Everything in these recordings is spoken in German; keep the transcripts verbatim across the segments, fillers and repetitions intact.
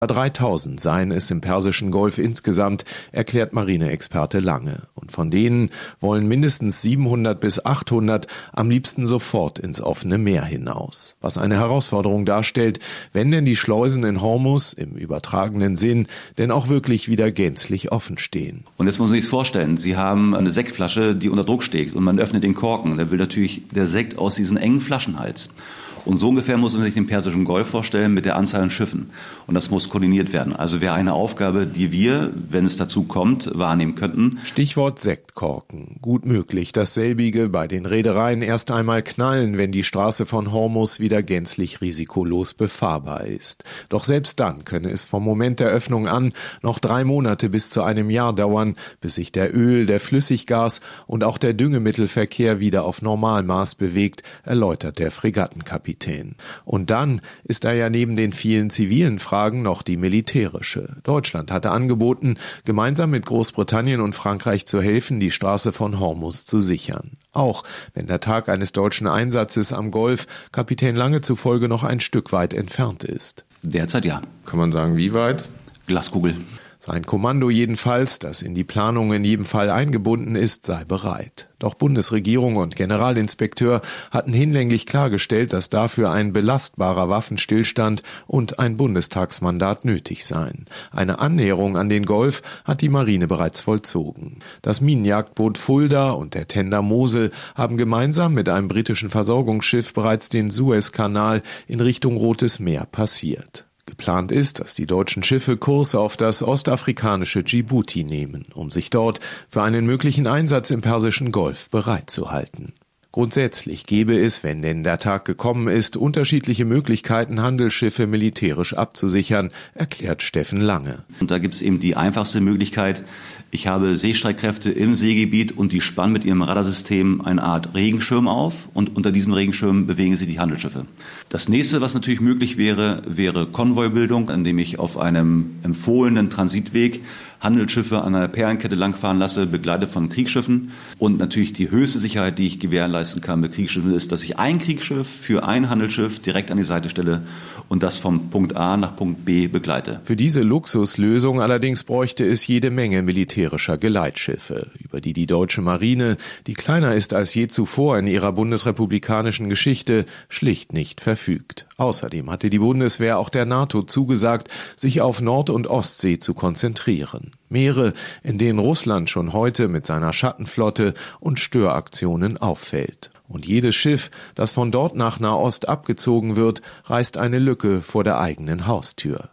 dreitausend seien es im Persischen Golf insgesamt, erklärt Marineexperte Lange. Und von denen wollen mindestens siebenhundert bis achthundert am liebsten sofort ins offene Meer hinaus. Was eine Herausforderung darstellt, wenn denn die Schleusen in Hormuz im übertragenen Sinn denn auch wirklich wieder gänzlich offen stehen. Und jetzt muss man sich vorstellen, Sie haben eine Sektflasche, die unter Druck steht und man öffnet den Korken. Da will natürlich der Sekt aus diesem engen Flaschenhals. Und so ungefähr muss man sich den Persischen Golf vorstellen mit der Anzahl an Schiffen. Und das muss koordiniert werden. Also wäre eine Aufgabe, die wir, wenn es dazu kommt, wahrnehmen könnten. Stichwort Sektkorken. Gut möglich, dass selbige bei den Reedereien erst einmal knallen, wenn die Straße von Hormuz wieder gänzlich risikolos befahrbar ist. Doch selbst dann könne es vom Moment der Öffnung an noch drei Monate bis zu einem Jahr dauern, bis sich der Öl-, der Flüssiggas- und auch der Düngemittelverkehr wieder auf Normalmaß bewegt, erläutert der Fregattenkapitän. Und dann ist da ja neben den vielen zivilen Fragen noch die militärische. Deutschland hatte angeboten, gemeinsam mit Großbritannien und Frankreich zu helfen, die Straße von Hormuz zu sichern. Auch wenn der Tag eines deutschen Einsatzes am Golf Kapitän Lange zufolge noch ein Stück weit entfernt ist. Derzeit ja. Kann man sagen, wie weit? Glaskugel. Sein Kommando jedenfalls, das in die Planung in jedem Fall eingebunden ist, sei bereit. Doch Bundesregierung und Generalinspekteur hatten hinlänglich klargestellt, dass dafür ein belastbarer Waffenstillstand und ein Bundestagsmandat nötig seien. Eine Annäherung an den Golf hat die Marine bereits vollzogen. Das Minenjagdboot Fulda und der Tender Mosel haben gemeinsam mit einem britischen Versorgungsschiff bereits den Suezkanal in Richtung Rotes Meer passiert. Geplant ist, dass die deutschen Schiffe Kurs auf das ostafrikanische Djibouti nehmen, um sich dort für einen möglichen Einsatz im Persischen Golf bereit zu halten. Grundsätzlich gäbe es, wenn denn der Tag gekommen ist, unterschiedliche Möglichkeiten, Handelsschiffe militärisch abzusichern, erklärt Steffen Lange. Und da gibt es eben die einfachste Möglichkeit. Ich habe Seestreitkräfte im Seegebiet und die spannen mit ihrem Radarsystem eine Art Regenschirm auf und unter diesem Regenschirm bewegen sich die Handelsschiffe. Das nächste, was natürlich möglich wäre, wäre Konvoibildung, indem ich auf einem empfohlenen Transitweg Handelsschiffe an einer Perlenkette langfahren lasse, begleitet von Kriegsschiffen. Und natürlich die höchste Sicherheit, die ich gewährleisten kann mit Kriegsschiffen, ist, dass ich ein Kriegsschiff für ein Handelsschiff direkt an die Seite stelle und das vom Punkt A nach Punkt B begleite. Für diese Luxuslösung allerdings bräuchte es jede Menge militärischer Geleitschiffe, über die die deutsche Marine, die kleiner ist als je zuvor in ihrer bundesrepublikanischen Geschichte, schlicht nicht verfügt. Außerdem hatte die Bundeswehr auch der NATO zugesagt, sich auf Nord- und Ostsee zu konzentrieren. Meere, in denen Russland schon heute mit seiner Schattenflotte und Störaktionen auffällt. Und jedes Schiff, das von dort nach Nahost abgezogen wird, reißt eine Lücke vor der eigenen Haustür.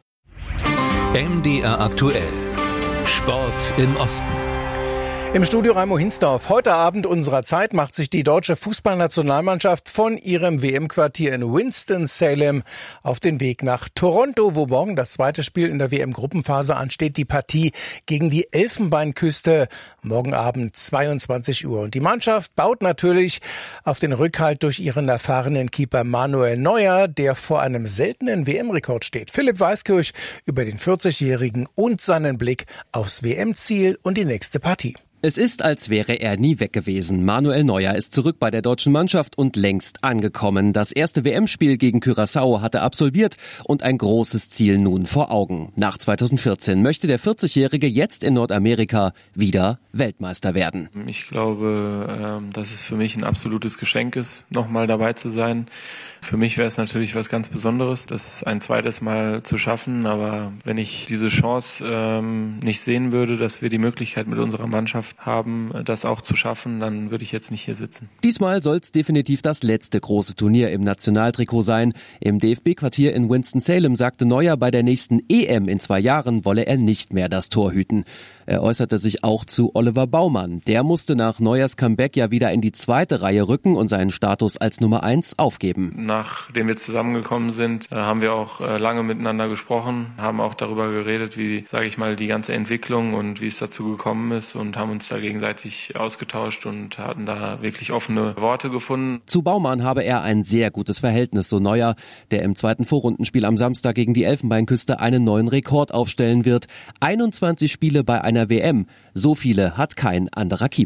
M D R aktuell. Sport im Osten. Im Studio Raimo Hinsdorf. Heute Abend unserer Zeit macht sich die deutsche Fußballnationalmannschaft von ihrem W M-Quartier in Winston-Salem auf den Weg nach Toronto, wo morgen das zweite Spiel in der W M-Gruppenphase ansteht. Die Partie gegen die Elfenbeinküste, morgen Abend zweiundzwanzig Uhr. Und die Mannschaft baut natürlich auf den Rückhalt durch ihren erfahrenen Keeper Manuel Neuer, der vor einem seltenen W M-Rekord steht. Philipp Weiskirch über den vierzigjährigen und seinen Blick aufs W M-Ziel und die nächste Partie. Es ist, als wäre er nie weg gewesen. Manuel Neuer ist zurück bei der deutschen Mannschaft und längst angekommen. Das erste W M-Spiel gegen Curaçao hat er absolviert und ein großes Ziel nun vor Augen. Nach zweitausendvierzehn möchte der vierzigjährige jetzt in Nordamerika wieder Weltmeister werden. Ich glaube, dass es für mich ein absolutes Geschenk ist, nochmal dabei zu sein. Für mich wäre es natürlich was ganz Besonderes, das ein zweites Mal zu schaffen. Aber wenn ich diese Chance ähm, nicht sehen würde, dass wir die Möglichkeit mit unserer Mannschaft haben, das auch zu schaffen, dann würde ich jetzt nicht hier sitzen. Diesmal soll es definitiv das letzte große Turnier im Nationaltrikot sein. Im D F B-Quartier in Winston-Salem sagte Neuer, bei der nächsten E M in zwei Jahren wolle er nicht mehr das Tor hüten. Er äußerte sich auch zu Oliver Baumann. Der musste nach Neuers Comeback ja wieder in die zweite Reihe rücken und seinen Status als Nummer eins aufgeben. Nachdem wir zusammengekommen sind, haben wir auch lange miteinander gesprochen, haben auch darüber geredet, wie, sage ich mal, die ganze Entwicklung und wie es dazu gekommen ist und haben uns da gegenseitig ausgetauscht und hatten da wirklich offene Worte gefunden. Zu Baumann habe er ein sehr gutes Verhältnis, so Neuer, der im zweiten Vorrundenspiel am Samstag gegen die Elfenbeinküste einen neuen Rekord aufstellen wird. einundzwanzig Spiele bei einer W M. So viele hat kein anderer Keeper.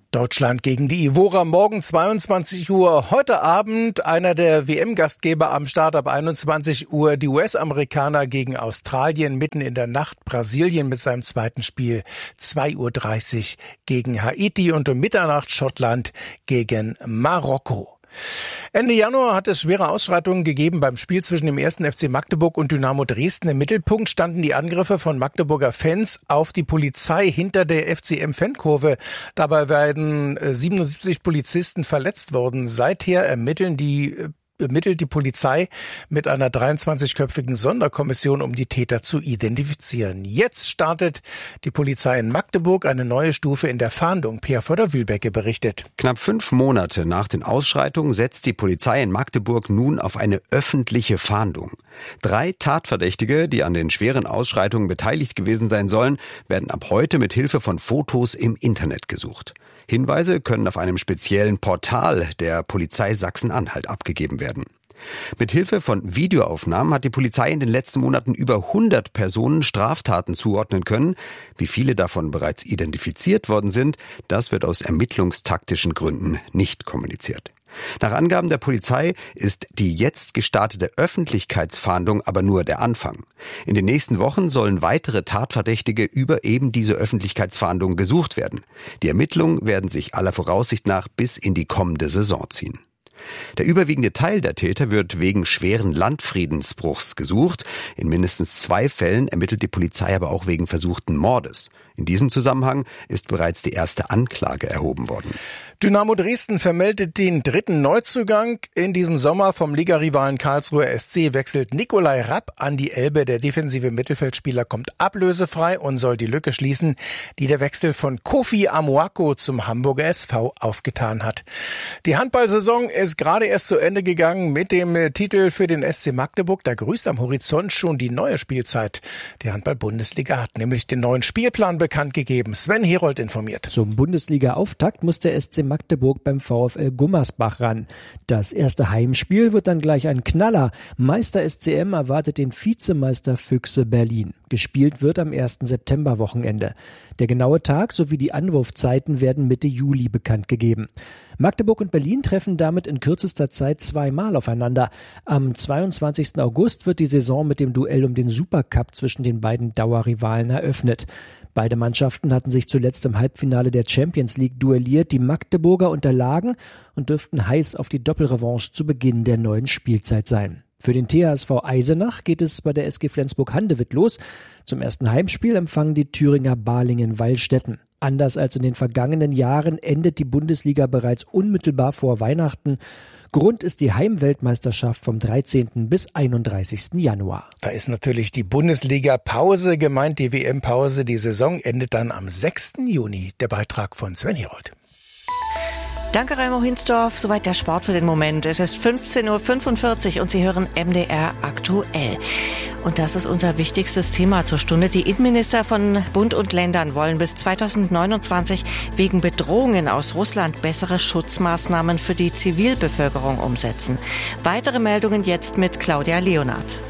Deutschland gegen die Ivora, morgen zweiundzwanzig Uhr. Heute Abend einer der W M-Gastgeber am Start ab einundzwanzig Uhr. Die U S-Amerikaner gegen Australien, mitten in der Nacht Brasilien mit seinem zweiten Spiel zwei Uhr dreißig gegen Haiti und um Mitternacht Schottland gegen Marokko. Ende Januar hat es schwere Ausschreitungen gegeben beim Spiel zwischen dem ersten F C Magdeburg und Dynamo Dresden. Im Mittelpunkt standen die Angriffe von Magdeburger Fans auf die Polizei hinter der F C M-Fankurve. Dabei werden siebenundsiebzig Polizisten verletzt worden. Seither ermitteln die ermittelt die Polizei mit einer dreiundzwanzigköpfigen Sonderkommission, um die Täter zu identifizieren. Jetzt startet die Polizei in Magdeburg eine neue Stufe in der Fahndung. Peer Förder-Wühlbecke berichtet. Knapp fünf Monate nach den Ausschreitungen setzt die Polizei in Magdeburg nun auf eine öffentliche Fahndung. Drei Tatverdächtige, die an den schweren Ausschreitungen beteiligt gewesen sein sollen, werden ab heute mit Hilfe von Fotos im Internet gesucht. Hinweise können auf einem speziellen Portal der Polizei Sachsen-Anhalt abgegeben werden. Mit Hilfe von Videoaufnahmen hat die Polizei in den letzten Monaten über hundert Personen Straftaten zuordnen können. Wie viele davon bereits identifiziert worden sind, das wird aus ermittlungstaktischen Gründen nicht kommuniziert. Nach Angaben der Polizei ist die jetzt gestartete Öffentlichkeitsfahndung aber nur der Anfang. In den nächsten Wochen sollen weitere Tatverdächtige über eben diese Öffentlichkeitsfahndung gesucht werden. Die Ermittlungen werden sich aller Voraussicht nach bis in die kommende Saison ziehen. Der überwiegende Teil der Täter wird wegen schweren Landfriedensbruchs gesucht. In mindestens zwei Fällen ermittelt die Polizei aber auch wegen versuchten Mordes. In diesem Zusammenhang ist bereits die erste Anklage erhoben worden. Dynamo Dresden vermeldet den dritten Neuzugang. In diesem Sommer vom Ligarivalen Karlsruher S C wechselt Nikolai Rapp an die Elbe. Der defensive Mittelfeldspieler kommt ablösefrei und soll die Lücke schließen, die der Wechsel von Kofi Amoako zum Hamburger S V aufgetan hat. Die Handballsaison ist gerade erst zu Ende gegangen mit dem Titel für den S C Magdeburg. Da grüßt am Horizont schon die neue Spielzeit. Die Handball-Bundesliga hat nämlich den neuen Spielplan bekannt gegeben. Sven Herold informiert. Zum Bundesliga-Auftakt muss der S C Magdeburg beim VfL Gummersbach ran. Das erste Heimspiel wird dann gleich ein Knaller. Meister S C M erwartet den Vizemeister Füchse Berlin. Gespielt wird am ersten September-Wochenende. Der genaue Tag sowie die Anwurfzeiten werden Mitte Juli bekannt gegeben. Magdeburg und Berlin treffen damit in kürzester Zeit zweimal aufeinander. Am zweiundzwanzigsten August wird die Saison mit dem Duell um den Supercup zwischen den beiden Dauerrivalen eröffnet. Beide Mannschaften hatten sich zuletzt im Halbfinale der Champions League duelliert. Die Magdeburger unterlagen und dürften heiß auf die Doppelrevanche zu Beginn der neuen Spielzeit sein. Für den T H S V Eisenach geht es bei der S G Flensburg-Handewitt los. Zum ersten Heimspiel empfangen die Thüringer Balingen-Weilstätten. Anders als in den vergangenen Jahren endet die Bundesliga bereits unmittelbar vor Weihnachten. Grund ist die Heimweltmeisterschaft vom dreizehnten bis einunddreißigsten Januar. Da ist natürlich die Bundesliga-Pause gemeint, die W M-Pause. Die Saison endet dann am sechsten Juni. Der Beitrag von Sven Herold. Danke, Raimo Hinsdorf. Soweit der Sport für den Moment. Es ist fünfzehn Uhr fünfundvierzig und Sie hören M D R aktuell. Und das ist unser wichtigstes Thema zur Stunde. Die Innenminister von Bund und Ländern wollen bis zweitausendneunundzwanzig wegen Bedrohungen aus Russland bessere Schutzmaßnahmen für die Zivilbevölkerung umsetzen. Weitere Meldungen jetzt mit Claudia Leonard.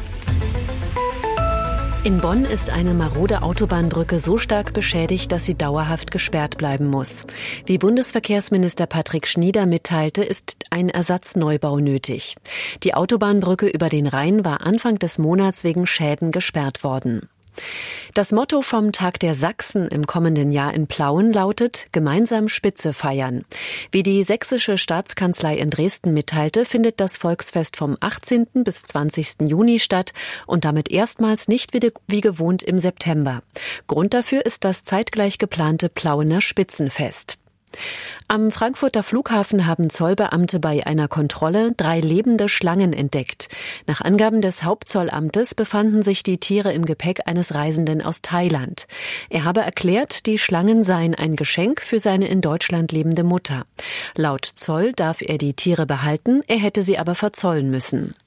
In Bonn ist eine marode Autobahnbrücke so stark beschädigt, dass sie dauerhaft gesperrt bleiben muss. Wie Bundesverkehrsminister Patrick Schnieder mitteilte, ist ein Ersatzneubau nötig. Die Autobahnbrücke über den Rhein war Anfang des Monats wegen Schäden gesperrt worden. Das Motto vom Tag der Sachsen im kommenden Jahr in Plauen lautet: Gemeinsam Spitze feiern. Wie die sächsische Staatskanzlei in Dresden mitteilte, findet das Volksfest vom achtzehnten bis zwanzigsten Juni statt und damit erstmals nicht wie gewohnt im September. Grund dafür ist das zeitgleich geplante Plauener Spitzenfest. Am Frankfurter Flughafen haben Zollbeamte bei einer Kontrolle drei lebende Schlangen entdeckt. Nach Angaben des Hauptzollamtes befanden sich die Tiere im Gepäck eines Reisenden aus Thailand. Er habe erklärt, die Schlangen seien ein Geschenk für seine in Deutschland lebende Mutter. Laut Zoll darf er die Tiere behalten, er hätte sie aber verzollen müssen.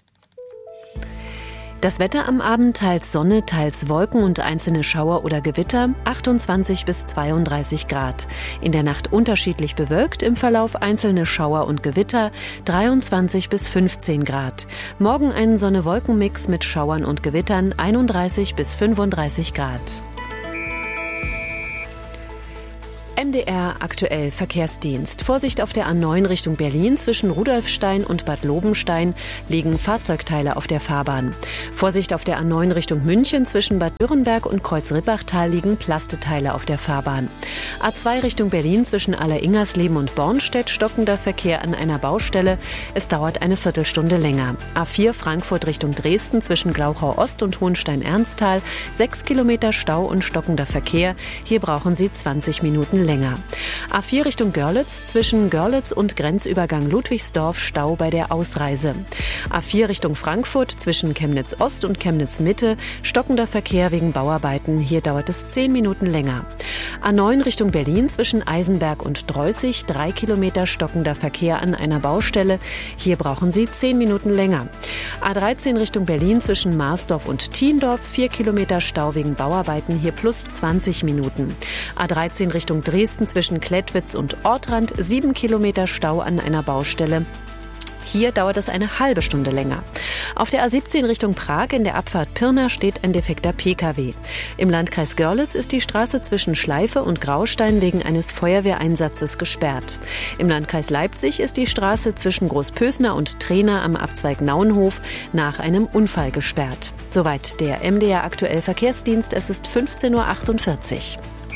Das Wetter am Abend: teils Sonne, teils Wolken und einzelne Schauer oder Gewitter, achtundzwanzig bis zweiunddreißig Grad. In der Nacht unterschiedlich bewölkt, im Verlauf einzelne Schauer und Gewitter, dreiundzwanzig bis fünfzehn Grad. Morgen ein Sonne-Wolken-Mix mit Schauern und Gewittern, einunddreißig bis fünfunddreißig Grad. M D R aktuell Verkehrsdienst. Vorsicht auf der A neun Richtung Berlin. Zwischen Rudolfstein und Bad Lobenstein liegen Fahrzeugteile auf der Fahrbahn. Vorsicht auf der A neun Richtung München. Zwischen Bad Dürrenberg und Kreuz-Rippachtal liegen Plasteteile auf der Fahrbahn. A zwei Richtung Berlin. Zwischen Aller-Ingersleben und Bornstedt stockender Verkehr an einer Baustelle. Es dauert eine Viertelstunde länger. A vier Frankfurt Richtung Dresden. Zwischen Glauchau Ost und Hohenstein-Ernsthal. Sechs Kilometer Stau und stockender Verkehr. Hier brauchen Sie zwanzig Minuten länger. A vier Richtung Görlitz, zwischen Görlitz und Grenzübergang Ludwigsdorf Stau bei der Ausreise. A vier Richtung Frankfurt, zwischen Chemnitz Ost und Chemnitz Mitte, stockender Verkehr wegen Bauarbeiten. Hier dauert es zehn Minuten länger. A neun Richtung Berlin, zwischen Eisenberg und Dreußig, drei Kilometer stockender Verkehr an einer Baustelle. Hier brauchen Sie zehn Minuten länger. A dreizehn Richtung Berlin, zwischen Marsdorf und Thiendorf, vier Kilometer Stau wegen Bauarbeiten. Hier plus zwanzig Minuten. A dreizehn Richtung Dresden, zwischen Klettwitz und Ortrand, sieben Kilometer Stau an einer Baustelle. Hier dauert es eine halbe Stunde länger. Auf der A siebzehn Richtung Prag in der Abfahrt Pirna steht ein defekter P K W. Im Landkreis Görlitz ist die Straße zwischen Schleife und Graustein wegen eines Feuerwehreinsatzes gesperrt. Im Landkreis Leipzig ist die Straße zwischen Großpösner und Trehna am Abzweig Nauenhof nach einem Unfall gesperrt. Soweit der M D R aktuell Verkehrsdienst. Es ist fünfzehn Uhr achtundvierzig.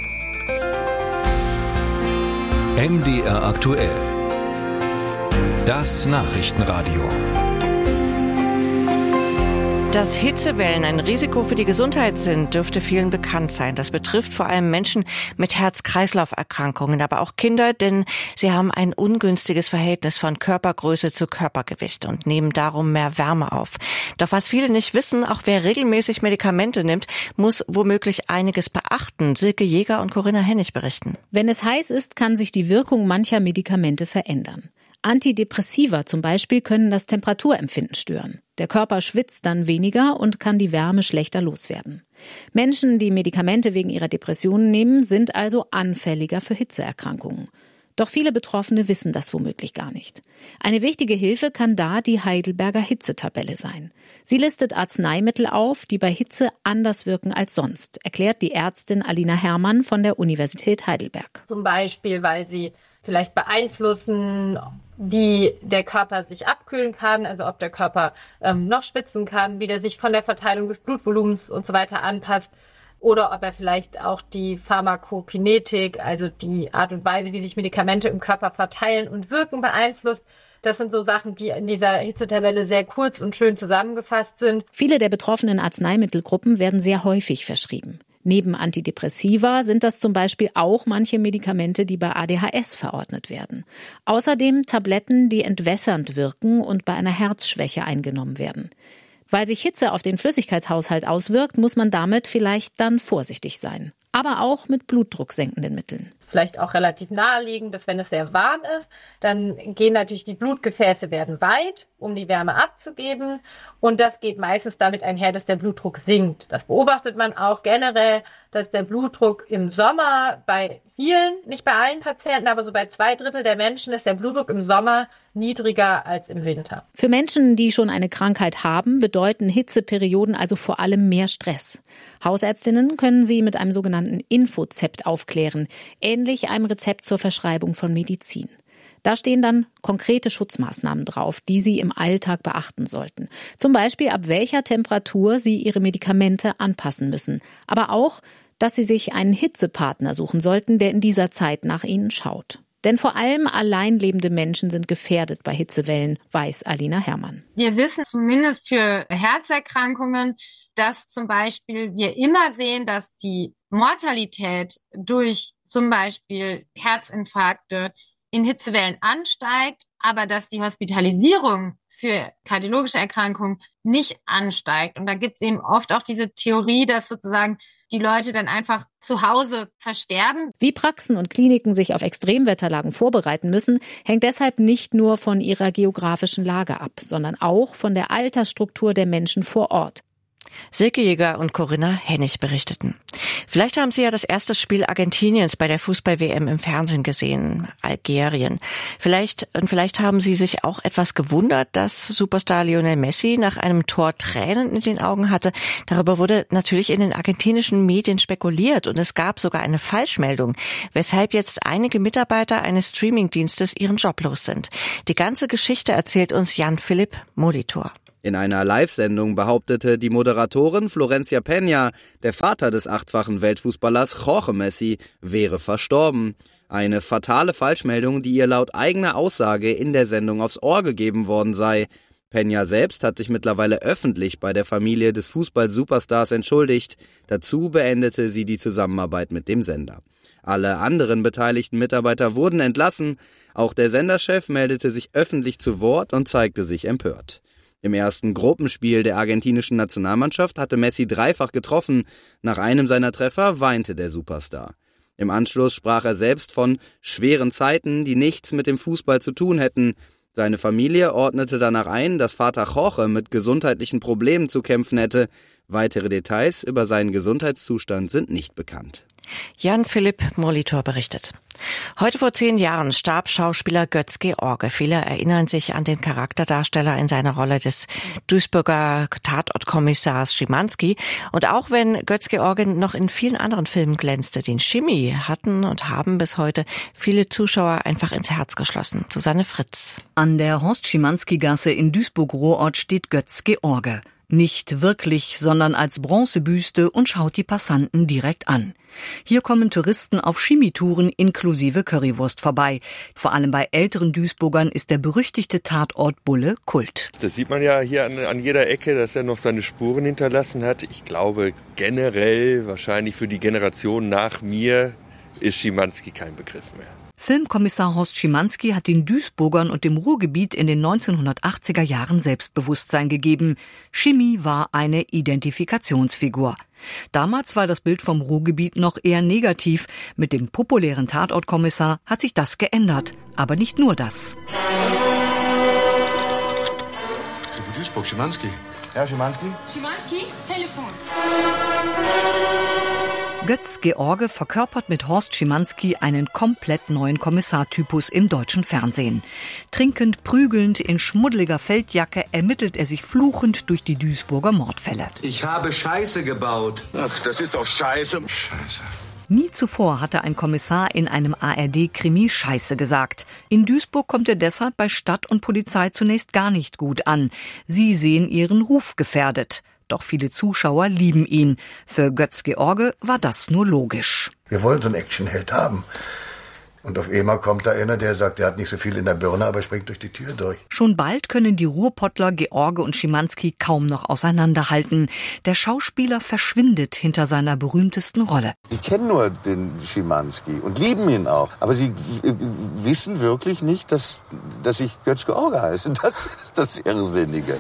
M D R aktuell. Das Nachrichtenradio. Dass Hitzewellen ein Risiko für die Gesundheit sind, dürfte vielen bekannt sein. Das betrifft vor allem Menschen mit Herz-Kreislauf-Erkrankungen, aber auch Kinder, denn sie haben ein ungünstiges Verhältnis von Körpergröße zu Körpergewicht und nehmen darum mehr Wärme auf. Doch was viele nicht wissen, auch wer regelmäßig Medikamente nimmt, muss womöglich einiges beachten. Silke Jäger und Corinna Hennig berichten. Wenn es heiß ist, kann sich die Wirkung mancher Medikamente verändern. Antidepressiva zum Beispiel können das Temperaturempfinden stören. Der Körper schwitzt dann weniger und kann die Wärme schlechter loswerden. Menschen, die Medikamente wegen ihrer Depressionen nehmen, sind also anfälliger für Hitzeerkrankungen. Doch viele Betroffene wissen das womöglich gar nicht. Eine wichtige Hilfe kann da die Heidelberger Hitzetabelle sein. Sie listet Arzneimittel auf, die bei Hitze anders wirken als sonst, erklärt die Ärztin Alina Herrmann von der Universität Heidelberg. Zum Beispiel, weil sie vielleicht beeinflussen, wie der Körper sich abkühlen kann, also ob der Körper ähm, noch schwitzen kann, wie der sich von der Verteilung des Blutvolumens und so weiter anpasst, oder ob er vielleicht auch die Pharmakokinetik, also die Art und Weise, wie sich Medikamente im Körper verteilen und wirken, beeinflusst. Das sind so Sachen, die in dieser Hitzetabelle sehr kurz und schön zusammengefasst sind. Viele der betroffenen Arzneimittelgruppen werden sehr häufig verschrieben. Neben Antidepressiva sind das zum Beispiel auch manche Medikamente, die bei A D H S verordnet werden. Außerdem Tabletten, die entwässernd wirken und bei einer Herzschwäche eingenommen werden. Weil sich Hitze auf den Flüssigkeitshaushalt auswirkt, muss man damit vielleicht dann vorsichtig sein. Aber auch mit blutdrucksenkenden Mitteln. Vielleicht auch relativ naheliegend, dass wenn es sehr warm ist, dann gehen natürlich die Blutgefäße werden weit, um die Wärme abzugeben. Und das geht meistens damit einher, dass der Blutdruck sinkt. Das beobachtet man auch generell, dass der Blutdruck im Sommer bei vielen, nicht bei allen Patienten, aber so bei zwei Drittel der Menschen ist der Blutdruck im Sommer niedriger als im Winter. Für Menschen, die schon eine Krankheit haben, bedeuten Hitzeperioden also vor allem mehr Stress. Hausärztinnen können sie mit einem sogenannten Infozept aufklären, ähnlich einem Rezept zur Verschreibung von Medizin. Da stehen dann konkrete Schutzmaßnahmen drauf, die Sie im Alltag beachten sollten. Zum Beispiel, ab welcher Temperatur Sie Ihre Medikamente anpassen müssen. Aber auch, dass Sie sich einen Hitzepartner suchen sollten, der in dieser Zeit nach Ihnen schaut. Denn vor allem allein lebende Menschen sind gefährdet bei Hitzewellen, weiß Alina Herrmann. Wir wissen zumindest für Herzerkrankungen, dass zum Beispiel wir immer sehen, dass die Mortalität durch zum Beispiel Herzinfarkte in Hitzewellen ansteigt, aber dass die Hospitalisierung für kardiologische Erkrankungen nicht ansteigt. Und da gibt es eben oft auch diese Theorie, dass sozusagen die Leute dann einfach zu Hause versterben. Wie Praxen und Kliniken sich auf Extremwetterlagen vorbereiten müssen, hängt deshalb nicht nur von ihrer geografischen Lage ab, sondern auch von der Altersstruktur der Menschen vor Ort. Silke Jäger und Corinna Hennig berichteten. Vielleicht haben Sie ja das erste Spiel Argentiniens bei der Fußball-W M im Fernsehen gesehen, Algerien. Vielleicht, und vielleicht haben Sie sich auch etwas gewundert, dass Superstar Lionel Messi nach einem Tor Tränen in den Augen hatte. Darüber wurde natürlich in den argentinischen Medien spekuliert und es gab sogar eine Falschmeldung, weshalb jetzt einige Mitarbeiter eines Streamingdienstes ihren Job los sind. Die ganze Geschichte erzählt uns Jan-Philipp Molitor. In einer Live-Sendung behauptete die Moderatorin Florencia Peña, der Vater des achtfachen Weltfußballers Jorge Messi wäre verstorben. Eine fatale Falschmeldung, die ihr laut eigener Aussage in der Sendung aufs Ohr gegeben worden sei. Peña selbst hat sich mittlerweile öffentlich bei der Familie des Fußball-Superstars entschuldigt. Dazu beendete sie die Zusammenarbeit mit dem Sender. Alle anderen beteiligten Mitarbeiter wurden entlassen. Auch der Senderchef meldete sich öffentlich zu Wort und zeigte sich empört. Im ersten Gruppenspiel der argentinischen Nationalmannschaft hatte Messi dreifach getroffen. Nach einem seiner Treffer weinte der Superstar. Im Anschluss sprach er selbst von schweren Zeiten, die nichts mit dem Fußball zu tun hätten. Seine Familie ordnete danach ein, dass Vater Jorge mit gesundheitlichen Problemen zu kämpfen hätte. Weitere Details über seinen Gesundheitszustand sind nicht bekannt. Jan-Philipp Molitor berichtet. Heute vor zehn Jahren starb Schauspieler Götz George. Viele erinnern sich an den Charakterdarsteller in seiner Rolle des Duisburger Tatortkommissars Schimanski. Und auch wenn Götz George noch in vielen anderen Filmen glänzte, den Schimi hatten und haben bis heute viele Zuschauer einfach ins Herz geschlossen. Susanne Fritz. An der Horst-Schimanski-Gasse in Duisburg-Ruhrort steht Götz George. Nicht wirklich, sondern als Bronzebüste und schaut die Passanten direkt an. Hier kommen Touristen auf Chemietouren inklusive Currywurst vorbei. Vor allem bei älteren Duisburgern ist der berüchtigte Tatort Bulle Kult. Das sieht man ja hier an, an jeder Ecke, dass er noch seine Spuren hinterlassen hat. Ich glaube generell, wahrscheinlich für die Generation nach mir, ist Schimanski kein Begriff mehr. Filmkommissar Horst Schimanski hat den Duisburgern und dem Ruhrgebiet in den neunzehnhundertachtziger Jahren Selbstbewusstsein gegeben. Schimi war eine Identifikationsfigur. Damals war das Bild vom Ruhrgebiet noch eher negativ. Mit dem populären Tatortkommissar hat sich das geändert. Aber nicht nur das. Duisburg, Schimanski. Ja, Schimanski? Schimanski, Telefon. Götz George verkörpert mit Horst Schimanski einen komplett neuen Kommissartypus im deutschen Fernsehen. Trinkend, prügelnd, in schmuddeliger Feldjacke ermittelt er sich fluchend durch die Duisburger Mordfälle. Ich habe Scheiße gebaut. Ach, das ist doch Scheiße. Scheiße. Nie zuvor hatte ein Kommissar in einem A R D-Krimi Scheiße gesagt. In Duisburg kommt er deshalb bei Stadt und Polizei zunächst gar nicht gut an. Sie sehen ihren Ruf gefährdet. Doch viele Zuschauer lieben ihn. Für Götz George war das nur logisch. Wir wollen so einen Actionheld haben. Und auf einmal kommt da einer, der sagt, er hat nicht so viel in der Birne, aber springt durch die Tür durch. Schon bald können die Ruhrpottler George und Schimanski kaum noch auseinanderhalten. Der Schauspieler verschwindet hinter seiner berühmtesten Rolle. Sie kennen nur den Schimanski und lieben ihn auch. Aber sie äh, wissen wirklich nicht, dass, dass ich Götz George heiße. Das ist das Irrsinnige.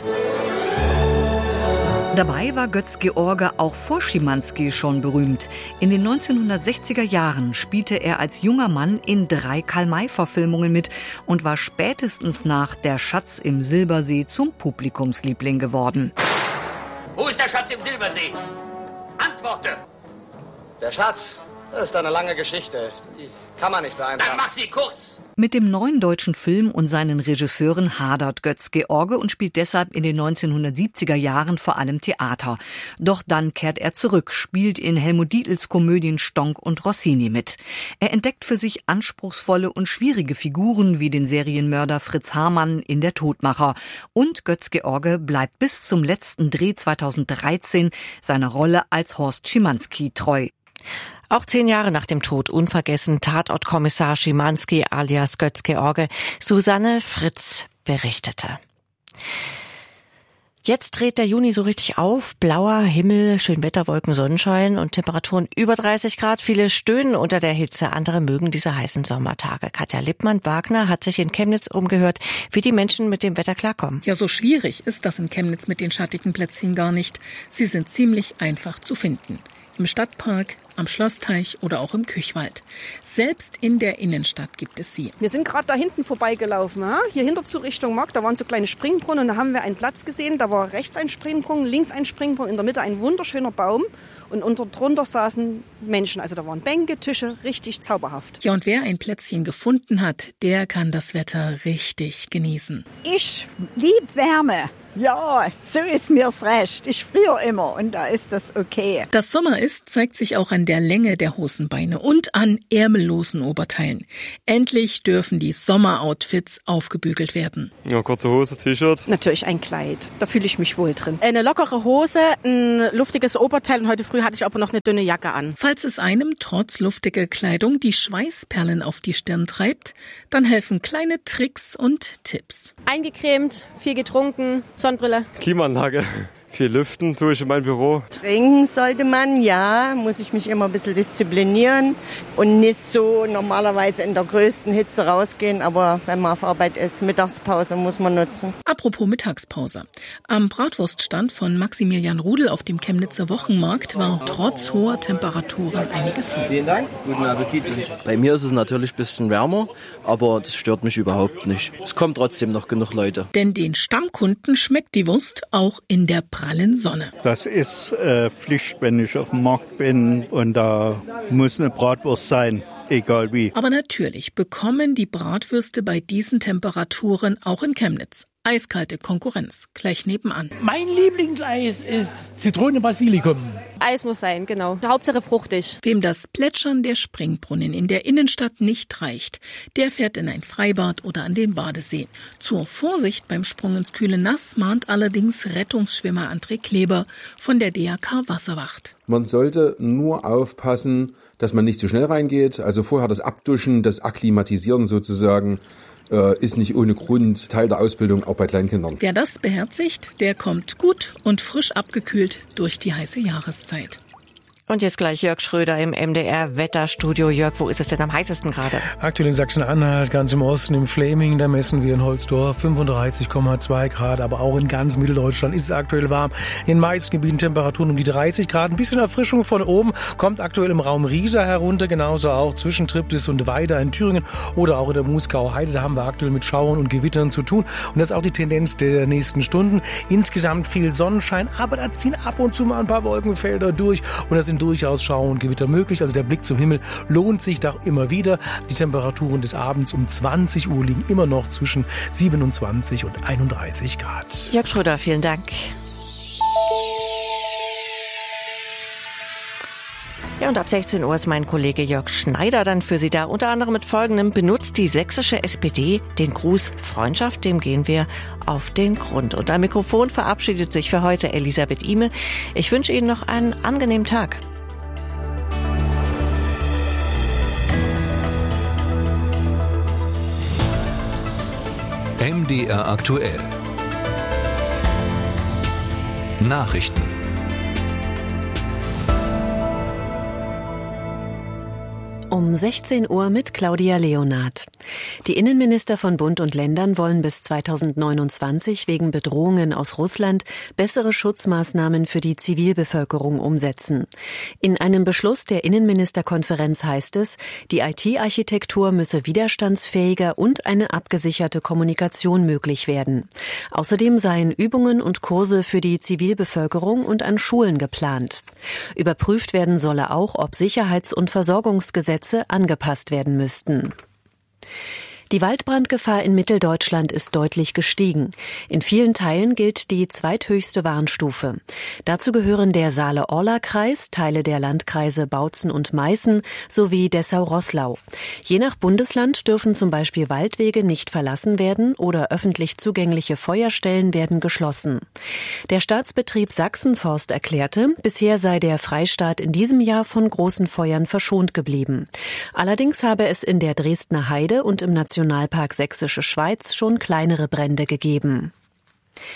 Dabei war Götz George auch vor Schimanski schon berühmt. In den neunzehnhundertsechziger Jahren spielte er als junger Mann in drei Karl-May-Verfilmungen mit und war spätestens nach Der Schatz im Silbersee zum Publikumsliebling geworden. Wo ist der Schatz im Silbersee? Antworte! Der Schatz, das ist eine lange Geschichte. Die kann man nicht so einfach. Dann mach sie kurz! Mit dem neuen deutschen Film und seinen Regisseuren hadert Götz George und spielt deshalb in den neunzehnhundertsiebziger Jahren vor allem Theater. Doch dann kehrt er zurück, spielt in Helmut Dietls Komödien Stonk und Rossini mit. Er entdeckt für sich anspruchsvolle und schwierige Figuren wie den Serienmörder Fritz Hamann in Der Todmacher. Und Götz George bleibt bis zum letzten Dreh zweitausenddreizehn seiner Rolle als Horst Schimanski treu. Auch zehn Jahre nach dem Tod unvergessen Tatortkommissar Schimanski alias Götz George. Susanne Fritz berichtete. Jetzt dreht der Juni so richtig auf. Blauer Himmel, Schönwetterwolken, Sonnenschein und Temperaturen über dreißig Grad. Viele stöhnen unter der Hitze, andere mögen diese heißen Sommertage. Katja Lippmann-Wagner hat sich in Chemnitz umgehört, wie die Menschen mit dem Wetter klarkommen. Ja, so schwierig ist das in Chemnitz mit den schattigen Plätzchen gar nicht. Sie sind ziemlich einfach zu finden. Im Stadtpark, am Schlossteich oder auch im Küchwald. Selbst in der Innenstadt gibt es sie. Wir sind gerade da hinten vorbeigelaufen, ha? Hier hinter zur Richtung Markt, da waren so kleine Springbrunnen und da haben wir einen Platz gesehen, da war rechts ein Springbrunnen, links ein Springbrunnen, in der Mitte ein wunderschöner Baum und unter drunter saßen Menschen, also da waren Bänke, Tische, richtig zauberhaft. Ja, und wer ein Plätzchen gefunden hat, der kann das Wetter richtig genießen. Ich lieb Wärme. Ja, so ist mir's recht. Ich friere immer und da ist das okay. Dass Sommer ist, zeigt sich auch an der Länge der Hosenbeine und an ärmellosen Oberteilen. Endlich dürfen die Sommeroutfits aufgebügelt werden. Ja, kurze Hose, T-Shirt. Natürlich ein Kleid, da fühle ich mich wohl drin. Eine lockere Hose, ein luftiges Oberteil und heute früh hatte ich aber noch eine dünne Jacke an. Falls es einem trotz luftiger Kleidung die Schweißperlen auf die Stirn treibt, dann helfen kleine Tricks und Tipps. Eingecremt, viel getrunken, Sonnenbrille. Klimaanlage. Viel lüften tue ich in meinem Büro. Trinken sollte man, ja, muss ich mich immer ein bisschen disziplinieren und nicht so normalerweise in der größten Hitze rausgehen, aber wenn man auf Arbeit ist, Mittagspause muss man nutzen. Apropos Mittagspause. Am Bratwurststand von Maximilian Rudel auf dem Chemnitzer Wochenmarkt war trotz hoher Temperaturen einiges los. Vielen Dank, guten Appetit. Bei mir ist es natürlich ein bisschen wärmer, aber das stört mich überhaupt nicht. Es kommen trotzdem noch genug Leute. Denn den Stammkunden schmeckt die Wurst auch in der prallen Sonne. Das ist äh, Pflicht, wenn ich auf dem Markt bin und da muss eine Bratwurst sein, egal wie. Aber natürlich bekommen die Bratwürste bei diesen Temperaturen auch in Chemnitz eiskalte Konkurrenz gleich nebenan. Mein Lieblingseis ist Zitrone-Basilikum. Eis muss sein, genau. Hauptsache fruchtig. Wem das Plätschern der Springbrunnen in der Innenstadt nicht reicht, der fährt in ein Freibad oder an den Badesee. Zur Vorsicht beim Sprung ins kühle Nass mahnt allerdings Rettungsschwimmer André Kleber von der D R K Wasserwacht. Man sollte nur aufpassen, dass man nicht zu schnell reingeht. Also vorher das Abduschen, das Akklimatisieren sozusagen, ist nicht ohne Grund Teil der Ausbildung, auch bei Kleinkindern. Wer das beherzigt, der kommt gut und frisch abgekühlt durch die heiße Jahreszeit. Und jetzt gleich Jörg Schröder im M D R-Wetterstudio. Jörg, wo ist es denn am heißesten gerade? Aktuell in Sachsen-Anhalt, ganz im Osten, im Fläming, da messen wir in Holzdorf fünfunddreißig Komma zwei Grad. Aber auch in ganz Mitteldeutschland ist es aktuell warm. In den meisten Gebieten Temperaturen um die dreißig Grad. Ein bisschen Erfrischung von oben kommt aktuell im Raum Riesa herunter. Genauso auch zwischen Triptis und Weida in Thüringen oder auch in der Muskauer Heide. Da haben wir aktuell mit Schauern und Gewittern zu tun. Und das ist auch die Tendenz der nächsten Stunden. Insgesamt viel Sonnenschein, aber da ziehen ab und zu mal ein paar Wolkenfelder durch. Und das sind durchaus Schauer und Gewitter möglich. Also der Blick zum Himmel lohnt sich da immer wieder. Die Temperaturen des Abends um zwanzig Uhr liegen immer noch zwischen siebenundzwanzig und einunddreißig Grad. Jörg Schröder, vielen Dank. Ja, und ab sechzehn Uhr ist mein Kollege Jörg Schneider dann für Sie da. Unter anderem mit folgendem: Benutzt die sächsische S P D den Gruß Freundschaft? Dem gehen wir auf den Grund. Und am Mikrofon verabschiedet sich für heute Elisabeth Ihme. Ich wünsche Ihnen noch einen angenehmen Tag. M D R aktuell. Nachrichten. Um sechzehn Uhr mit Claudia Leonard. Die Innenminister von Bund und Ländern wollen bis zweitausendneunundzwanzig wegen Bedrohungen aus Russland bessere Schutzmaßnahmen für die Zivilbevölkerung umsetzen. In einem Beschluss der Innenministerkonferenz heißt es, die I T-Architektur müsse widerstandsfähiger und eine abgesicherte Kommunikation möglich werden. Außerdem seien Übungen und Kurse für die Zivilbevölkerung und an Schulen geplant. Überprüft werden solle auch, ob Sicherheits- und Versorgungsgesetze angepasst werden müssten. Die Waldbrandgefahr in Mitteldeutschland ist deutlich gestiegen. In vielen Teilen gilt die zweithöchste Warnstufe. Dazu gehören der Saale-Orla-Kreis, Teile der Landkreise Bautzen und Meißen sowie Dessau-Roßlau. Je nach Bundesland dürfen zum Beispiel Waldwege nicht verlassen werden oder öffentlich zugängliche Feuerstellen werden geschlossen. Der Staatsbetrieb Sachsenforst erklärte, bisher sei der Freistaat in diesem Jahr von großen Feuern verschont geblieben. Allerdings habe es in der Dresdner Heide und im Nationalpark Nationalpark Sächsische Schweiz schon kleinere Brände gegeben.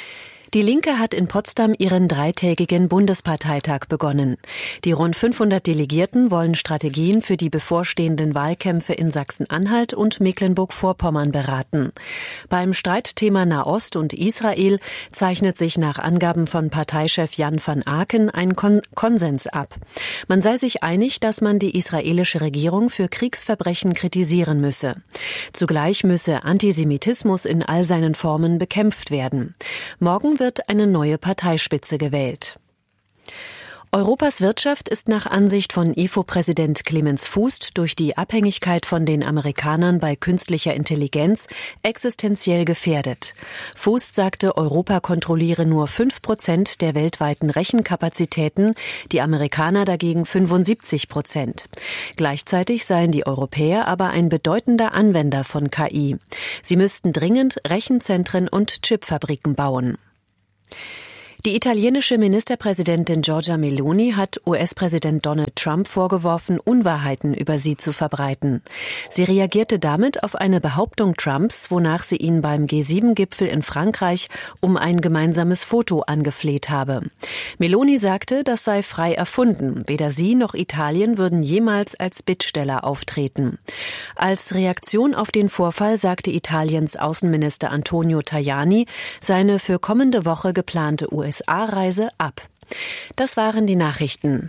Die Linke hat in Potsdam ihren dreitägigen Bundesparteitag begonnen. Die rund fünfhundert Delegierten wollen Strategien für die bevorstehenden Wahlkämpfe in Sachsen-Anhalt und Mecklenburg-Vorpommern beraten. Beim Streitthema Nahost und Israel zeichnet sich nach Angaben von Parteichef Jan van Aken ein Kon- Konsens ab. Man sei sich einig, dass man die israelische Regierung für Kriegsverbrechen kritisieren müsse. Zugleich müsse Antisemitismus in all seinen Formen bekämpft werden. Morgen wird eine neue Parteispitze gewählt. Europas Wirtschaft ist nach Ansicht von I F O-Präsident Clemens Fußt durch die Abhängigkeit von den Amerikanern bei künstlicher Intelligenz existenziell gefährdet. Fußt sagte, Europa kontrolliere nur fünf Prozent der weltweiten Rechenkapazitäten, die Amerikaner dagegen fünfundsiebzig Prozent. Gleichzeitig seien die Europäer aber ein bedeutender Anwender von K I. Sie müssten dringend Rechenzentren und Chipfabriken bauen. Die italienische Ministerpräsidentin Giorgia Meloni hat U S-Präsident Donald Trump vorgeworfen, Unwahrheiten über sie zu verbreiten. Sie reagierte damit auf eine Behauptung Trumps, wonach sie ihn beim G sieben Gipfel in Frankreich um ein gemeinsames Foto angefleht habe. Meloni sagte, das sei frei erfunden. Weder sie noch Italien würden jemals als Bittsteller auftreten. Als Reaktion auf den Vorfall sagte Italiens Außenminister Antonio Tajani seine für kommende Woche geplante U S A-Reise ab. Das waren die Nachrichten.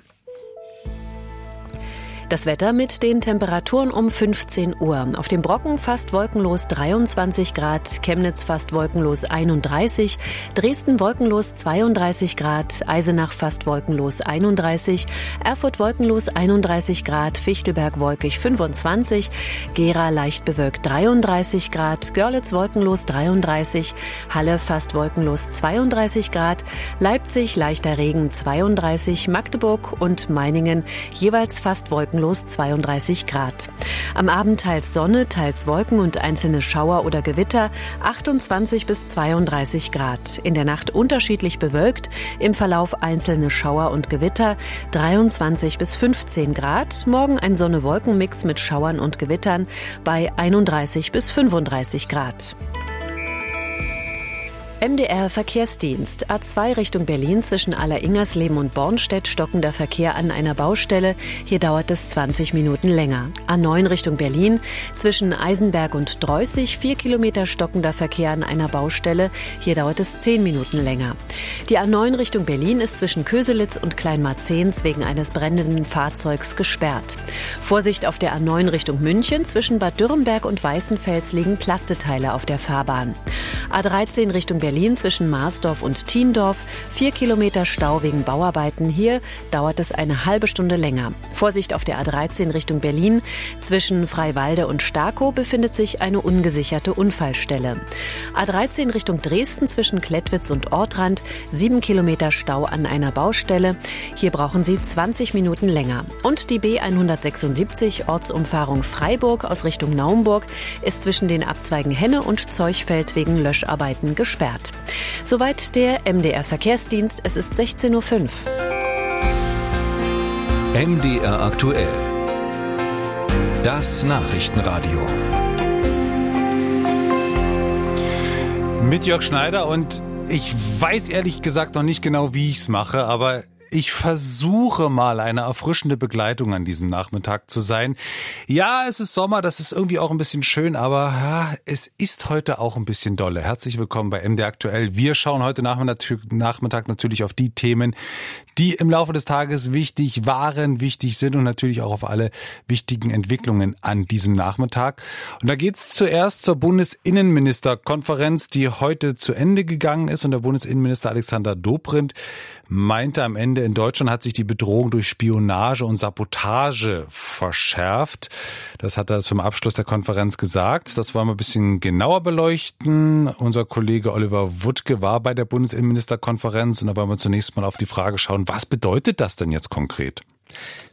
Das Wetter mit den Temperaturen um fünfzehn Uhr. Auf dem Brocken fast wolkenlos dreiundzwanzig Grad, Chemnitz fast wolkenlos einunddreißig, Dresden wolkenlos zweiunddreißig Grad, Eisenach fast wolkenlos einunddreißig, Erfurt wolkenlos einunddreißig Grad, Fichtelberg wolkig fünfundzwanzig, Gera leicht bewölkt dreiunddreißig Grad, Görlitz wolkenlos dreiunddreißig, Halle fast wolkenlos zweiunddreißig Grad, Leipzig leichter Regen zweiunddreißig, Magdeburg und Meiningen jeweils fast wolkenlos zweiunddreißig Grad. Am Abend teils Sonne, teils Wolken und einzelne Schauer oder Gewitter, achtundzwanzig bis zweiunddreißig Grad. In der Nacht unterschiedlich bewölkt, im Verlauf einzelne Schauer und Gewitter, dreiundzwanzig bis fünfzehn Grad. Morgen ein Sonne-Wolken-Mix mit Schauern und Gewittern bei einunddreißig bis fünfunddreißig Grad. M D R Verkehrsdienst. A zwei Richtung Berlin zwischen Aller-Ingersleben und Bornstedt stockender Verkehr an einer Baustelle. Hier dauert es zwanzig Minuten länger. A neun Richtung Berlin zwischen Eisenberg und Dreußig. Vier Kilometer stockender Verkehr an einer Baustelle. Hier dauert es zehn Minuten länger. Die A neun Richtung Berlin ist zwischen Köselitz und Kleinmarzens wegen eines brennenden Fahrzeugs gesperrt. Vorsicht auf der A neun Richtung München. Zwischen Bad Dürrenberg und Weißenfels liegen Plasteteile auf der Fahrbahn. A dreizehn Richtung Berlin. Berlin zwischen Marsdorf und Thiendorf. Vier Kilometer Stau wegen Bauarbeiten. Hier dauert es eine halbe Stunde länger. Vorsicht auf der A dreizehn Richtung Berlin. Zwischen Freiwalde und Starkow befindet sich eine ungesicherte Unfallstelle. A dreizehn Richtung Dresden zwischen Klettwitz und Ortrand. Sieben Kilometer Stau an einer Baustelle. Hier brauchen Sie zwanzig Minuten länger. Und die B hundertsechsundsiebzig Ortsumfahrung Freiburg aus Richtung Naumburg ist zwischen den Abzweigen Henne und Zeuchfeld wegen Löscharbeiten gesperrt. Soweit der M D R Verkehrsdienst. Es ist sechzehn Uhr fünf. M D R aktuell. Das Nachrichtenradio. Mit Jörg Schneider, und ich weiß ehrlich gesagt noch nicht genau, wie ich es mache, aber ich versuche mal eine erfrischende Begleitung an diesem Nachmittag zu sein. Ja, es ist Sommer, das ist irgendwie auch ein bisschen schön, aber ja, es ist heute auch ein bisschen dolle. Herzlich willkommen bei M D R aktuell. Wir schauen heute Nachmittag natürlich auf die Themen, die im Laufe des Tages wichtig waren, wichtig sind und natürlich auch auf alle wichtigen Entwicklungen an diesem Nachmittag. Und da geht's zuerst zur Bundesinnenministerkonferenz, die heute zu Ende gegangen ist, und der Bundesinnenminister Alexander Dobrindt meinte am Ende, in Deutschland hat sich die Bedrohung durch Spionage und Sabotage verschärft. Das hat er zum Abschluss der Konferenz gesagt. Das wollen wir ein bisschen genauer beleuchten. Unser Kollege Oliver Wuttke war bei der Bundesinnenministerkonferenz, und da wollen wir zunächst mal auf die Frage schauen, was bedeutet das denn jetzt konkret?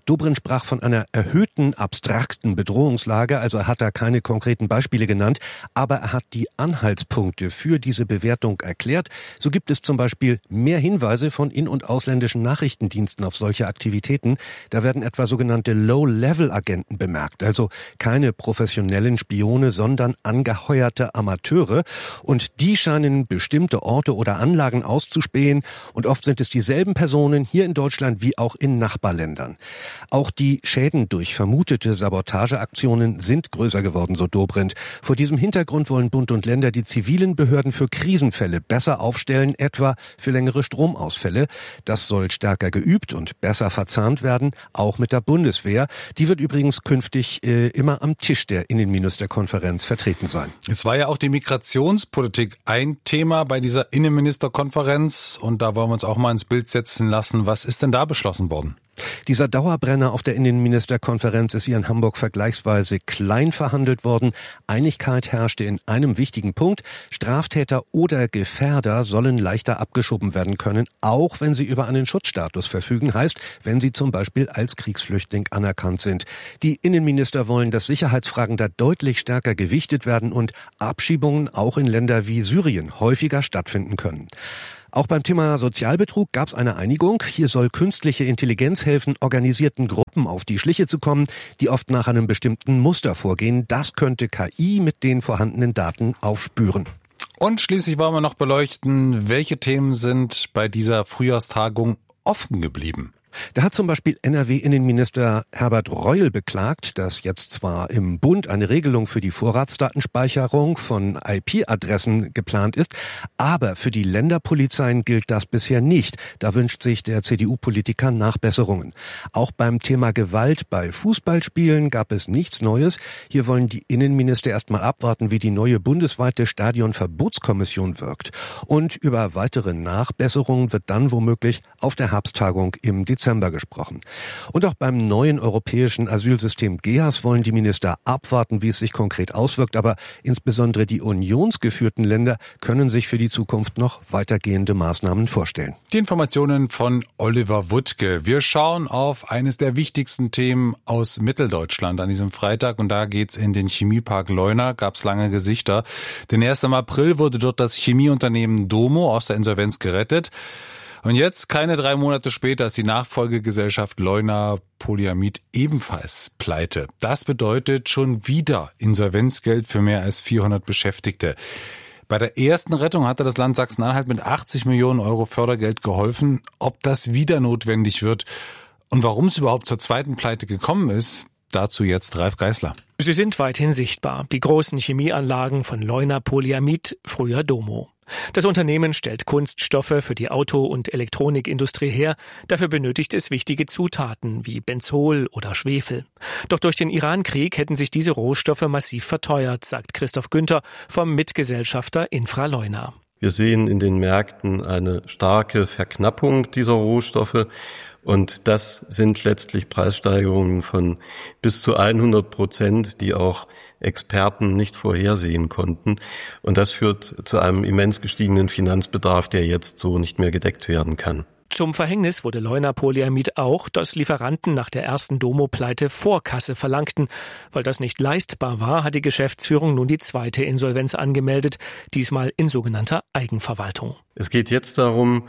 Dobrindt sprach von einer erhöhten, abstrakten Bedrohungslage, also er hat da keine konkreten Beispiele genannt, aber er hat die Anhaltspunkte für diese Bewertung erklärt. So gibt es zum Beispiel mehr Hinweise von in- und ausländischen Nachrichtendiensten auf solche Aktivitäten. Da werden etwa sogenannte Low-Level-Agenten bemerkt, also keine professionellen Spione, sondern angeheuerte Amateure. Und die scheinen bestimmte Orte oder Anlagen auszuspähen. Und oft sind es dieselben Personen hier in Deutschland wie auch in Nachbarländern. Auch die Schäden durch vermutete Sabotageaktionen sind größer geworden, so Dobrindt. Vor diesem Hintergrund wollen Bund und Länder die zivilen Behörden für Krisenfälle besser aufstellen, etwa für längere Stromausfälle. Das soll stärker geübt und besser verzahnt werden, auch mit der Bundeswehr. Die wird übrigens künftig äh, immer am Tisch der Innenministerkonferenz vertreten sein. Jetzt war ja auch die Migrationspolitik ein Thema bei dieser Innenministerkonferenz und da wollen wir uns auch mal ins Bild setzen lassen. Was ist denn da beschlossen worden? Dieser Dauerbrenner auf der Innenministerkonferenz ist hier in Hamburg vergleichsweise klein verhandelt worden. Einigkeit herrschte in einem wichtigen Punkt. Straftäter oder Gefährder sollen leichter abgeschoben werden können, auch wenn sie über einen Schutzstatus verfügen. Heißt, wenn sie zum Beispiel als Kriegsflüchtling anerkannt sind. Die Innenminister wollen, dass Sicherheitsfragen da deutlich stärker gewichtet werden und Abschiebungen auch in Länder wie Syrien häufiger stattfinden können. Auch beim Thema Sozialbetrug gab es eine Einigung. Hier soll künstliche Intelligenz helfen, organisierten Gruppen auf die Schliche zu kommen, die oft nach einem bestimmten Muster vorgehen. Das könnte K I mit den vorhandenen Daten aufspüren. Und schließlich wollen wir noch beleuchten, welche Themen sind bei dieser Frühjahrstagung offen geblieben. Da hat zum Beispiel N R W-Innenminister Herbert Reul beklagt, dass jetzt zwar im Bund eine Regelung für die Vorratsdatenspeicherung von I P-Adressen geplant ist, aber für die Länderpolizeien gilt das bisher nicht. Da wünscht sich der C D U-Politiker Nachbesserungen. Auch beim Thema Gewalt bei Fußballspielen gab es nichts Neues. Hier wollen die Innenminister erstmal abwarten, wie die neue bundesweite Stadionverbotskommission wirkt. Und über weitere Nachbesserungen wird dann womöglich auf der Herbsttagung im Dezember gesprochen. Und auch beim neuen europäischen Asylsystem G E A S wollen die Minister abwarten, wie es sich konkret auswirkt. Aber insbesondere die unionsgeführten Länder können sich für die Zukunft noch weitergehende Maßnahmen vorstellen. Die Informationen von Oliver Wuttke. Wir schauen auf eines der wichtigsten Themen aus Mitteldeutschland an diesem Freitag. Und da geht's in den Chemiepark Leuna. Gab's lange Gesichter. Denn erst im April wurde dort das Chemieunternehmen Domo aus der Insolvenz gerettet. Und jetzt, keine drei Monate später, ist die Nachfolgegesellschaft Leuna Polyamid ebenfalls pleite. Das bedeutet schon wieder Insolvenzgeld für mehr als vierhundert Beschäftigte. Bei der ersten Rettung hatte das Land Sachsen-Anhalt mit achtzig Millionen Euro Fördergeld geholfen. Ob das wieder notwendig wird und warum es überhaupt zur zweiten Pleite gekommen ist, dazu jetzt Ralf Geißler. Sie sind weithin sichtbar, die großen Chemieanlagen von Leuna Polyamid, früher Domo. Das Unternehmen stellt Kunststoffe für die Auto- und Elektronikindustrie her. Dafür benötigt es wichtige Zutaten wie Benzol oder Schwefel. Doch durch den Iran-Krieg hätten sich diese Rohstoffe massiv verteuert, sagt Christoph Günther vom Mitgesellschafter Infra Leuna. Wir sehen in den Märkten eine starke Verknappung dieser Rohstoffe. Und das sind letztlich Preissteigerungen von bis zu hundert Prozent, die auch Experten nicht vorhersehen konnten. Und das führt zu einem immens gestiegenen Finanzbedarf, der jetzt so nicht mehr gedeckt werden kann. Zum Verhängnis wurde Leuna Polyamid auch, dass Lieferanten nach der ersten Domo-Pleite Vorkasse verlangten. Weil das nicht leistbar war, hat die Geschäftsführung nun die zweite Insolvenz angemeldet, diesmal in sogenannter Eigenverwaltung. Es geht jetzt darum,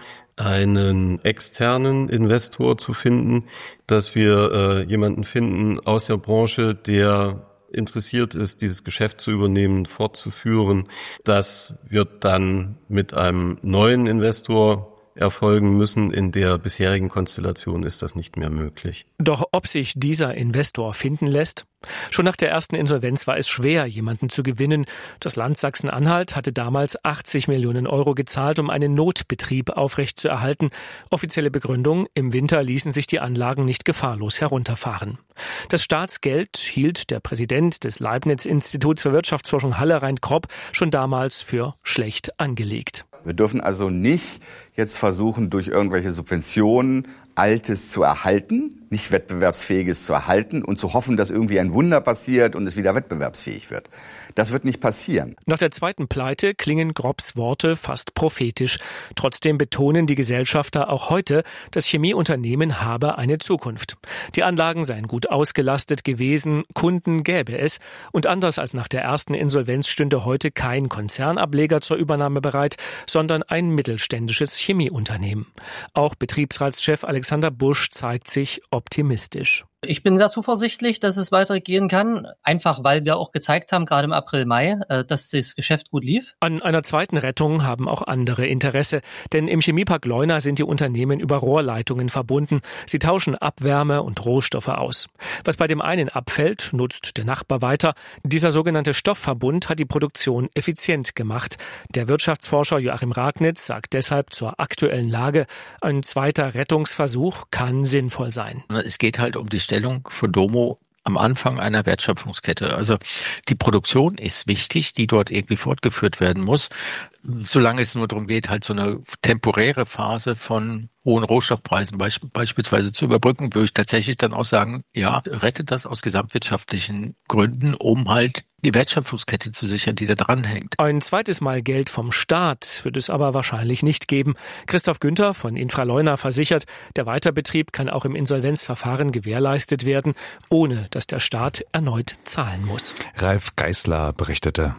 einen externen Investor zu finden, dass wir äh, jemanden finden aus der Branche, der interessiert ist, dieses Geschäft zu übernehmen, fortzuführen. Das wird dann mit einem neuen Investor erfolgen müssen. In der bisherigen Konstellation ist das nicht mehr möglich. Doch ob sich dieser Investor finden lässt? Schon nach der ersten Insolvenz war es schwer, jemanden zu gewinnen. Das Land Sachsen-Anhalt hatte damals achtzig Millionen Euro gezahlt, um einen Notbetrieb aufrechtzuerhalten. Offizielle Begründung: Im Winter ließen sich die Anlagen nicht gefahrlos herunterfahren. Das Staatsgeld hielt der Präsident des Leibniz-Instituts für Wirtschaftsforschung Halle-Rein Kropp schon damals für schlecht angelegt. Wir dürfen also nicht jetzt versuchen, durch irgendwelche Subventionen Altes zu erhalten, nicht Wettbewerbsfähiges zu erhalten und zu hoffen, dass irgendwie ein Wunder passiert und es wieder wettbewerbsfähig wird. Das wird nicht passieren. Nach der zweiten Pleite klingen Grobs Worte fast prophetisch. Trotzdem betonen die Gesellschafter auch heute, das Chemieunternehmen habe eine Zukunft. Die Anlagen seien gut ausgelastet gewesen, Kunden gäbe es. Und anders als nach der ersten Insolvenz stünde heute kein Konzernableger zur Übernahme bereit, sondern ein mittelständisches Chemieunternehmen. Auch Betriebsratschef Alexander Busch zeigt sich optimistisch. Ich bin sehr zuversichtlich, dass es weitergehen kann, einfach weil wir auch gezeigt haben, gerade im April, Mai, dass das Geschäft gut lief. An einer zweiten Rettung haben auch andere Interesse, denn im Chemiepark Leuna sind die Unternehmen über Rohrleitungen verbunden. Sie tauschen Abwärme und Rohstoffe aus. Was bei dem einen abfällt, nutzt der Nachbar weiter. Dieser sogenannte Stoffverbund hat die Produktion effizient gemacht. Der Wirtschaftsforscher Joachim Ragnitz sagt deshalb zur aktuellen Lage, ein zweiter Rettungsversuch kann sinnvoll sein. Es geht halt um die Stellung von Domo am Anfang einer Wertschöpfungskette. Also die Produktion ist wichtig, die dort irgendwie fortgeführt werden muss. Solange es nur darum geht, halt so eine temporäre Phase von hohen Rohstoffpreisen beisp- beispielsweise zu überbrücken, würde ich tatsächlich dann auch sagen, ja, rettet das aus gesamtwirtschaftlichen Gründen, um halt die Wertschöpfungskette zu sichern, die da dranhängt. Ein zweites Mal Geld vom Staat wird es aber wahrscheinlich nicht geben. Christoph Günther von Infraleuna versichert, der Weiterbetrieb kann auch im Insolvenzverfahren gewährleistet werden, ohne dass der Staat erneut zahlen muss. Ralf Geißler berichtete.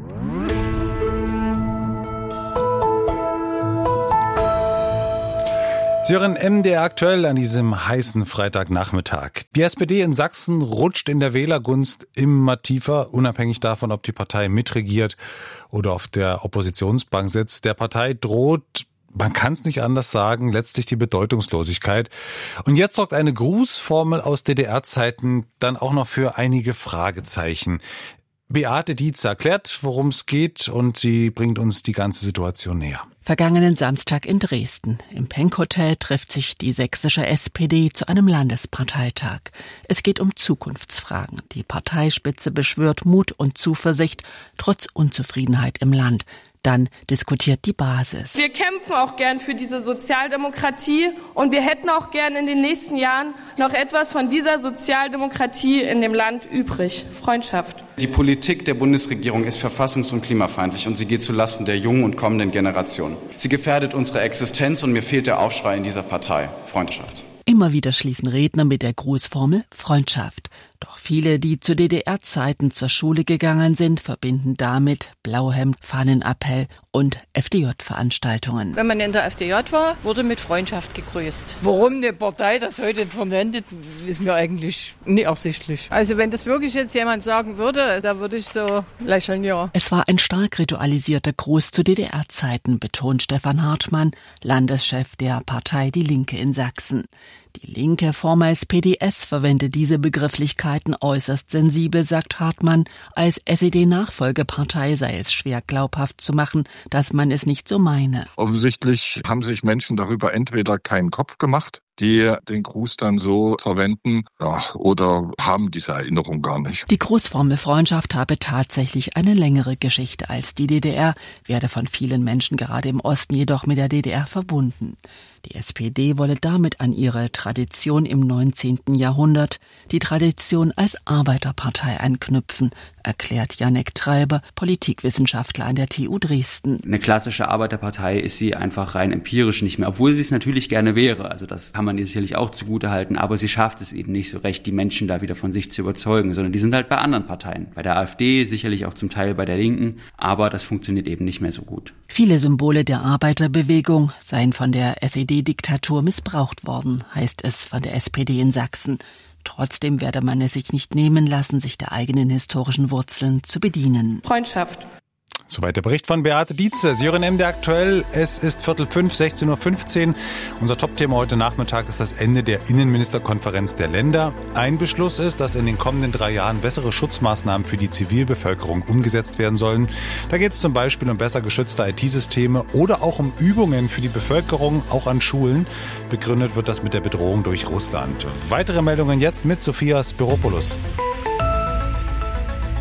Sie hören M D R aktuell an diesem heißen Freitagnachmittag. Die S P D in Sachsen rutscht in der Wählergunst immer tiefer, unabhängig davon, ob die Partei mitregiert oder auf der Oppositionsbank sitzt. Der Partei droht, man kann es nicht anders sagen, letztlich die Bedeutungslosigkeit. Und jetzt sorgt eine Grußformel aus D D R-Zeiten dann auch noch für einige Fragezeichen. Beate Dietz erklärt, worum es geht, und sie bringt uns die ganze Situation näher. Vergangenen Samstag in Dresden. Im Penck-Hotel trifft sich die sächsische S P D zu einem Landesparteitag. Es geht um Zukunftsfragen. Die Parteispitze beschwört Mut und Zuversicht trotz Unzufriedenheit im Land. Dann diskutiert die Basis. Wir kämpfen auch gern für diese Sozialdemokratie und wir hätten auch gern in den nächsten Jahren noch etwas von dieser Sozialdemokratie in dem Land übrig. Freundschaft. Die Politik der Bundesregierung ist verfassungs- und klimafeindlich und sie geht zulasten der jungen und kommenden Generationen. Sie gefährdet unsere Existenz und mir fehlt der Aufschrei in dieser Partei. Freundschaft. Immer wieder schließen Redner mit der Grußformel Freundschaft. Doch viele, die zu D D R-Zeiten zur Schule gegangen sind, verbinden damit Blauhemd, Fahnenappell und F D J-Veranstaltungen. Wenn man in der F D J war, wurde mit Freundschaft gegrüßt. Warum eine Partei das heute verwendet, ist mir eigentlich nicht ersichtlich. Also wenn das wirklich jetzt jemand sagen würde, da würde ich so lächeln, ja. Es war ein stark ritualisierter Gruß zu D D R-Zeiten, betont Stefan Hartmann, Landeschef der Partei Die Linke in Sachsen. Die Linke, vormals P D S, verwendet diese Begrifflichkeiten äußerst sensibel, sagt Hartmann. Als S E D-Nachfolgepartei sei es schwer glaubhaft zu machen, dass man es nicht so meine. Offensichtlich haben sich Menschen darüber entweder keinen Kopf gemacht, die den Gruß dann so verwenden, ja, oder haben diese Erinnerung gar nicht. Die Grußformel Freundschaft habe tatsächlich eine längere Geschichte als die D D R, werde von vielen Menschen gerade im Osten jedoch mit der D D R verbunden. Die S P D wolle damit an ihre Tradition im neunzehnten Jahrhundert, die Tradition als Arbeiterpartei anknüpfen, erklärt Janek Treiber, Politikwissenschaftler an der T U Dresden. Eine klassische Arbeiterpartei ist sie einfach rein empirisch nicht mehr, obwohl sie es natürlich gerne wäre. Also das kann man ihr sicherlich auch zugutehalten, aber sie schafft es eben nicht so recht, die Menschen da wieder von sich zu überzeugen, sondern die sind halt bei anderen Parteien. Bei der AfD, sicherlich auch zum Teil bei der Linken, aber das funktioniert eben nicht mehr so gut. Viele Symbole der Arbeiterbewegung seien von der S E D-Diktatur missbraucht worden, heißt es von der S P D in Sachsen. Trotzdem werde man es sich nicht nehmen lassen, sich der eigenen historischen Wurzeln zu bedienen. Freundschaft. Soweit der Bericht von Beate Dietze. Sie hören M D R aktuell. Es ist Viertel fünf, sechzehn Uhr fünfzehn. Unser Topthema heute Nachmittag ist das Ende der Innenministerkonferenz der Länder. Ein Beschluss ist, dass in den kommenden drei Jahren bessere Schutzmaßnahmen für die Zivilbevölkerung umgesetzt werden sollen. Da geht es zum Beispiel um besser geschützte I T-Systeme oder auch um Übungen für die Bevölkerung, auch an Schulen. Begründet wird das mit der Bedrohung durch Russland. Weitere Meldungen jetzt mit Sophia Spiropoulos.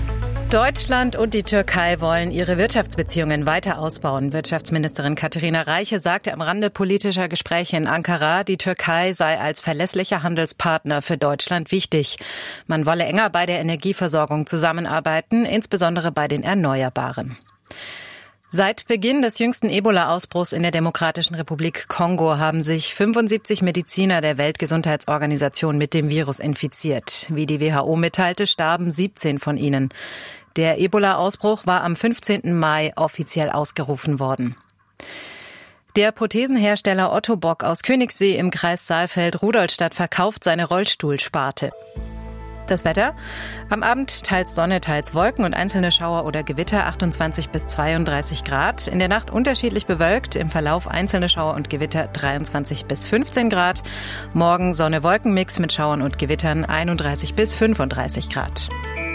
Deutschland und die Türkei wollen ihre Wirtschaftsbeziehungen weiter ausbauen. Wirtschaftsministerin Katharina Reiche sagte am Rande politischer Gespräche in Ankara, die Türkei sei als verlässlicher Handelspartner für Deutschland wichtig. Man wolle enger bei der Energieversorgung zusammenarbeiten, insbesondere bei den Erneuerbaren. Seit Beginn des jüngsten Ebola-Ausbruchs in der Demokratischen Republik Kongo haben sich fünfundsiebzig Mediziner der Weltgesundheitsorganisation mit dem Virus infiziert. Wie die W H O mitteilte, starben siebzehn von ihnen. Der Ebola-Ausbruch war am fünfzehnten Mai offiziell ausgerufen worden. Der Prothesenhersteller Otto Bock aus Königssee im Kreis Saalfeld-Rudolstadt verkauft seine Rollstuhlsparte. Das Wetter? Am Abend teils Sonne, teils Wolken und einzelne Schauer oder Gewitter, achtundzwanzig bis zweiunddreißig Grad. In der Nacht unterschiedlich bewölkt, im Verlauf einzelne Schauer und Gewitter, dreiundzwanzig bis fünfzehn Grad. Morgen Sonne-Wolken-Mix mit Schauern und Gewittern, einunddreißig bis fünfunddreißig Grad.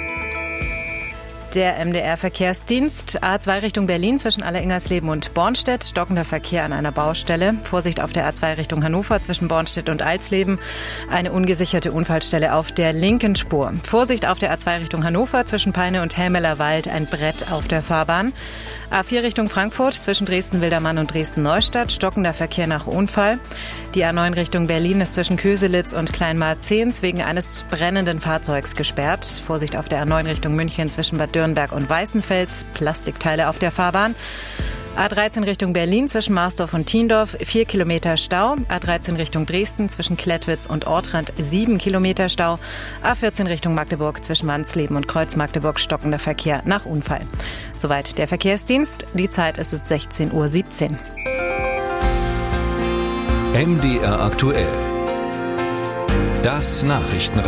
Der M D R-Verkehrsdienst, A zwei Richtung Berlin zwischen Alleringersleben und Bornstedt, stockender Verkehr an einer Baustelle. Vorsicht auf der A zwei Richtung Hannover zwischen Bornstedt und Alsleben, eine ungesicherte Unfallstelle auf der linken Spur. Vorsicht auf der A zwei Richtung Hannover zwischen Peine und Helmeler Wald, ein Brett auf der Fahrbahn. A vier Richtung Frankfurt zwischen Dresden-Wildermann und Dresden-Neustadt, stockender Verkehr nach Unfall. Die A neun Richtung Berlin ist zwischen Köselitz und Kleinmarzehns wegen eines brennenden Fahrzeugs gesperrt. Vorsicht auf der A neun Richtung München zwischen Bad Dürrenberg und Weißenfels, Plastikteile auf der Fahrbahn. A dreizehn Richtung Berlin zwischen Marsdorf und Tiendorf, vier Kilometer Stau. A dreizehn Richtung Dresden zwischen Klettwitz und Ortrand, sieben Kilometer Stau. A vierzehn Richtung Magdeburg zwischen Wansleben und Kreuz Magdeburg, stockender Verkehr nach Unfall. Soweit der Verkehrsdienst. Die Zeit ist es sechzehn Uhr siebzehn. M D R aktuell. Das Nachrichtenradio.